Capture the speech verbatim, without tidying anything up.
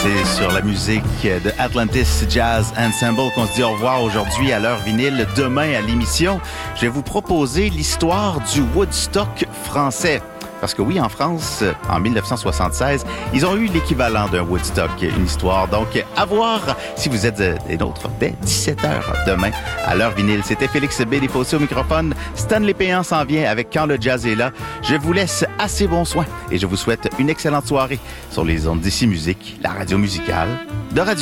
C'est sur la musique de Atlantis Jazz Ensemble qu'on se dit au revoir aujourd'hui à l'heure vinyle. Demain à l'émission, je vais vous proposer l'histoire du Woodstock français. Parce que oui, en France, en dix-neuf cent soixante-seize, ils ont eu l'équivalent d'un Woodstock, une histoire. Donc, à voir si vous êtes des nôtres dès dix-sept heures demain à l'heure vinyle. C'était Félix Bélifossé au microphone. Stanley Péan s'en vient avec Quand le jazz est là. Je vous laisse assez bon soin et je vous souhaite une excellente soirée sur les ondes d'Ici Musique, la radio musicale de Radio.